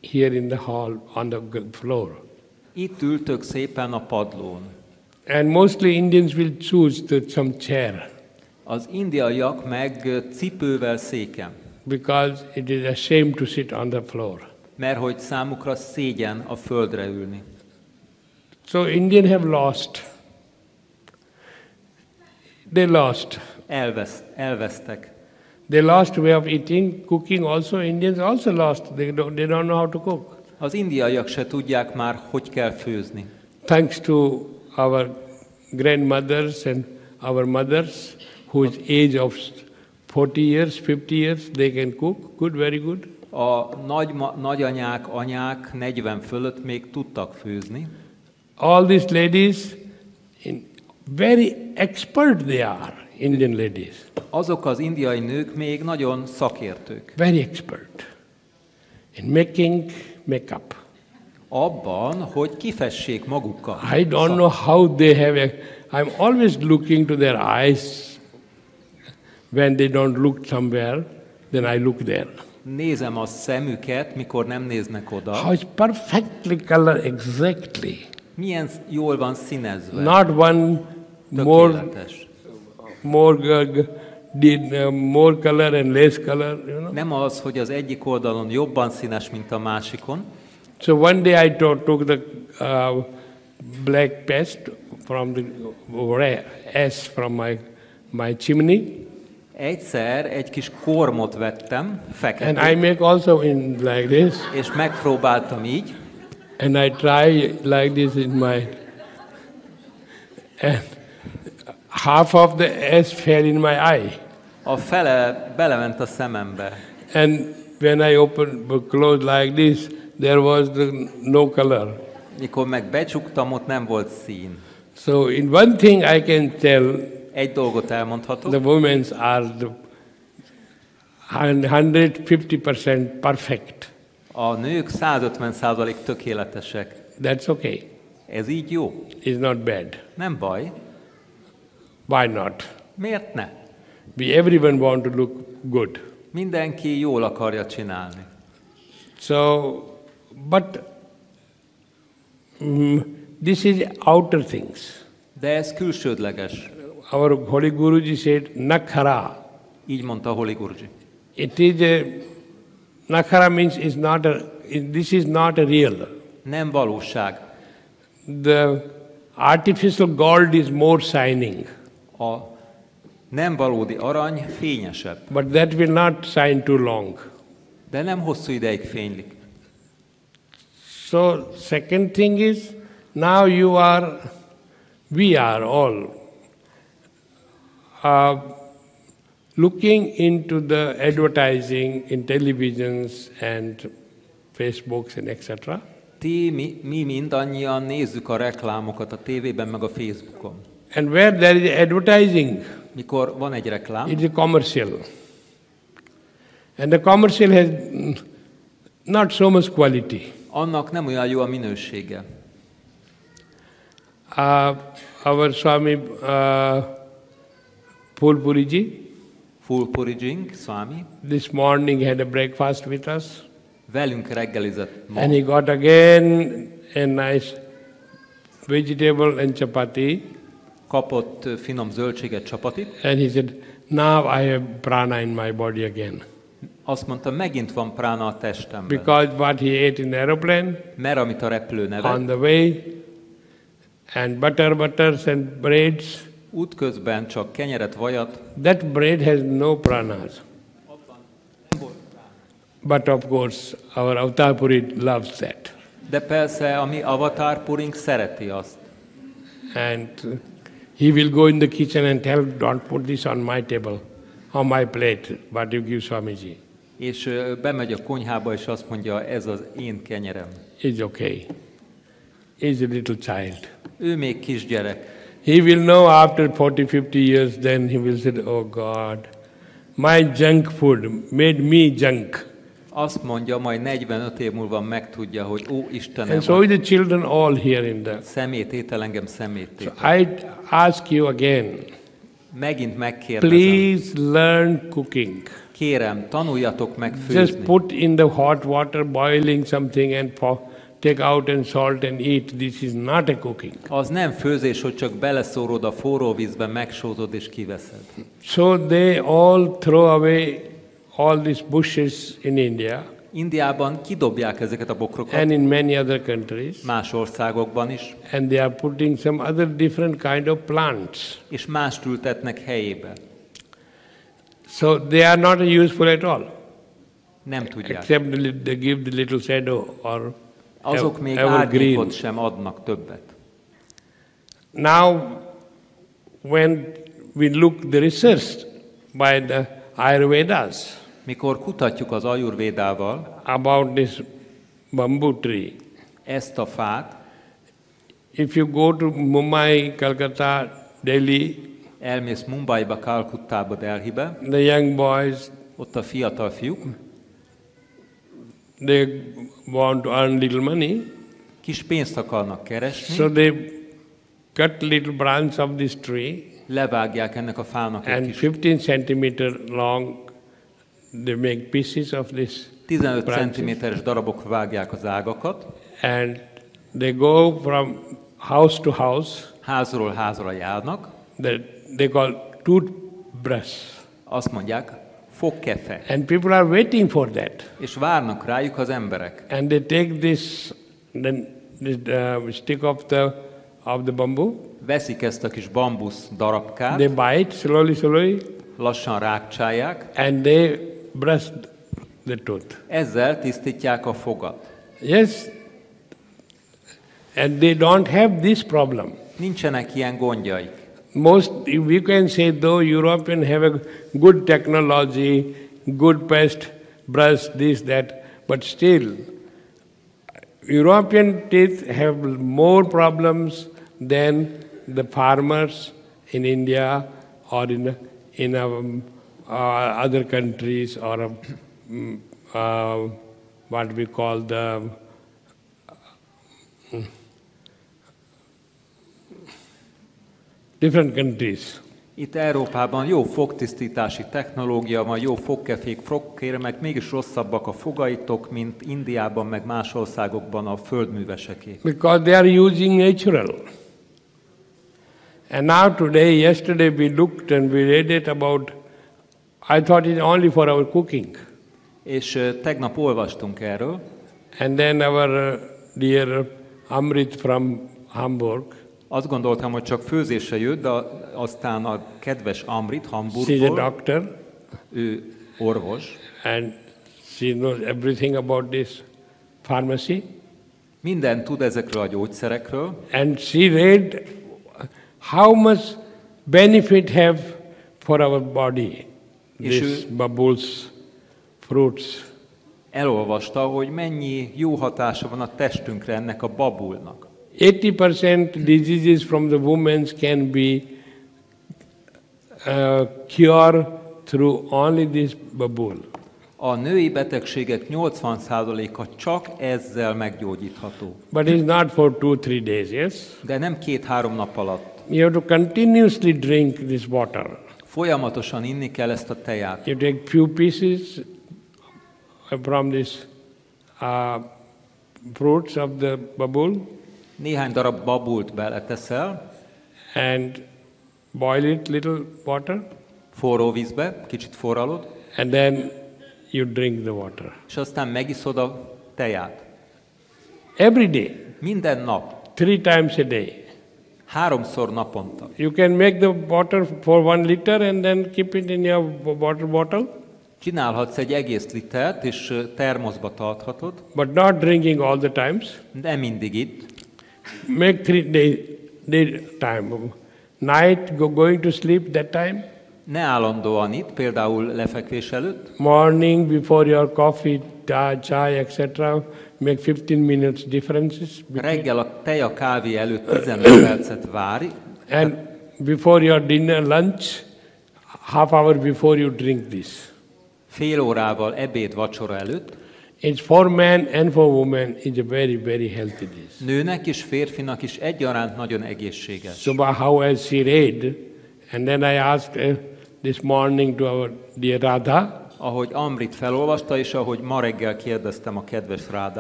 here in the hall on the floor. Itt ültök szépen a padlón. And mostly Indians will choose some chair. Az indiaiak meg cipővel széken. Because it is a shame to sit on the floor. Mert hogy számukra szégyen a földre ülni. So Indians have lost. They lost. Elvesztek. They lost way of eating, cooking also. Indians also lost. They don't know how to cook. Az indiaiak se tudják már, hogy kell főzni. Thanks to our grandmothers and our mothers, whose age of 40 years, 50 years, they can cook. Good, very good. A nagyanyák, anyák 40 fölött még tudtak főzni. All these ladies, very expert they are, Indian ladies. Azok az indiai nők még nagyon szakértők. Very expert in making makeup. Abban, hogy kifessék magukat. I don't know how they have. I'm always looking to their eyes. When they don't look somewhere, then I look there. Nézem a szemüket, mikor nem néznek oda. How it's perfectly colored, exactly. Milyen jól van színezve. Not one more color and less color, you know. Nem az, hogy az egyik oldalon jobban színes, mint a másikon. So one day I took the black paste from the ash from my chimney. Egyszer egy kis kormot vettem, feketét. And I make also in like this. És megpróbáltam így. And I try like this in my. And half of the ash fell in my eye. A fele belement a szemembe. And when I close like this, there was no color. Mikor meg becsuktam, ott nem volt szín. So in one thing I can tell. Egy dolgot elmondhatok. The women are 150% perfect. A nők 150% tökéletesek. That's okay. Ez így jó. It's not bad. Nem baj. Why not? Miért ne? Everyone want to look good. Mindenki jól akarja csinálni. So, but this is outer things. De ez külsődleges. Our Holy Guruji said, Nakhara. Így mondta Holy Guruji. It is Nakhara means this is not a real. Nem valóság. The artificial gold is more shining. A nem valódi arany fényesebb. But that will not shine too long. De nem hosszú ideig fénylik. So second thing is, now we are all looking into the advertising in televisions and Facebooks and etc. Mi mindannyian nézzük a reklámokat a tévében meg a Facebookon. And where there is advertising, mikor van egy reklám, it is commercial. And the commercial has not so much quality. Annak nem olyan jó a minősége. Our Swami Phulpuriji, Swami, this morning had a breakfast with us. Velünk reggelizett ma. And he got again a nice vegetable and chapati. Kapott finom zöldséget, csapatit. And he said, now I have prana in my body again. Azt mondta, megint van prána a testemben. Because what he ate in the aeroplane, mert amit a repülőn evett, on the way, and butters and breads, útközben csak kenyeret, vajat, that bread has no pranas. But of course, our Avatar Puri loves that. De persze, a mi Avatar Purink szereti azt. And he will go in the kitchen and tell, don't put this on my table, on my plate, what you give Swamiji. És bemegy a konyhába, és azt mondja, ez az én kenyerem. It's okay. He's a little child. Ő még kisgyerek. He will know after 40-50 years, then he will say, oh God, my junk food made me junk. Azt mondja, majd 45 év múlva megtudja, hogy ó, Istenem, and so the children all here in the szemététel engem szeméttétel. So I ask you again, megint megkérdezem. please learn cooking. Kérem, tanuljatok meg Just főzni. put in the hot water, boiling something and take out and salt and eat. This is not a cooking. Az nem főzés, hogy csak beleszórod a forró vízbe, megsózod és kiveszed. So they all throw away all these bushes in India Indiában kidobják ezeket a bokrokat, and in many other countries, más országokban is, and they are putting some other different kind of plants. és mást ültetnek helyébe. So they are not useful at all, Nem tudják. except they give the little shadow or Azok még evergreen. árnyékot sem adnak többet. Now, when we look the research by the Ayurvedas Mikor kutatjuk az ajurvédával about this bamboo tree, ezt a fát, if you go to Mumbai, Calcutta, Delhi, elmész Mumbaiba, Kalkuttába, Delhibe, the young boys, ott a fiatal fiúk they want to earn little money, kis pénzt akarnak keresni, so they cut little branch of this tree levágják ennek a fának egy and kis 15 centimeter long, they make pieces of this 15 branches. cm-es darabok vágják az ágakat, And they go from house to house, házról házra járnak, that they call toothbrush. azt mondják, fogkefe, And people are waiting for that. és várnak rájuk az emberek. And they take this, stick of the bamboo, Veszik ezt a kis bambusz darabkát, they bite slowly, lassan rákcsálják, and they brush the tooth. ezzel tisztítják a fogat. Yes, and they don't have this problem. Nincsenek ilyen gondjaik. Most, we can say, though Europeans have a good technology, good paste brush, this, that, but still, European teeth have more problems than the farmers in India or in other countries or what we call the different countries. Itt Európában jó fogtisztítási technológia van, jó fogkefék, fogkérmek, mégis rosszabbak a fogaitok, mint Indiában, meg más országokban a földműveseké. Because they are using natural. And now today, yesterday we looked and we read it about, I thought it's only for our cooking. És tegnap olvastunk erről, And then our dear Amrit from Hamburg, azt gondoltam, hogy csak főzésre jött, de aztán a kedves Amrit she's a Hamburgból, doctor ő orvos, and she knows everything about this pharmacy. minden tud ezekről a gyógyszerekről, And she read how much benefit have for our body, És these bubbles, fruits. elolvasta, hogy mennyi jó hatása van a testünkre ennek a babulnak. 80% diseases from the women can be cured through only this bubble. A női betegségek 80%-a csak ezzel meggyógyítható. But it's not for 2-3 days, yes? De nem 2-3 nap alatt. You have to continuously drink this water. Folyamatosan inni kell ezt a teját. You take few pieces from this fruits of the bubble Néhány darab babult beleteszel, and boil it little water, forró vízbe, kicsit forralod, and then you drink the water. és aztán megiszod a teját. Every day, Minden nap, 3 times a day. 3-szor naponta. You can make the water for 1 liter and then keep it in your water bottle, Csinálhatsz egy egész litert, és termoszba tarthatod, but not drinking all the times. de mindig itt. Make 3 day time. Night, going to sleep that time. Ne állandóan itt, például lefekvés előtt, Morning, before your coffee, chai, etc. Make 15 minutes differences. reggel a tej a kávé előtt 15 percet várj, And before your dinner, lunch, half hour before you drink this. fél órával ebéd, vacsora előtt. It's for man and for woman. It's a very, very healthy dish. Nőnek és férfinak is egyaránt nagyon egészséges. So how has she read? And then I asked this morning to our dear Radha, ahogy Amrit felolvasta, és ahogy ma reggel kérdeztem a kedves Rádát,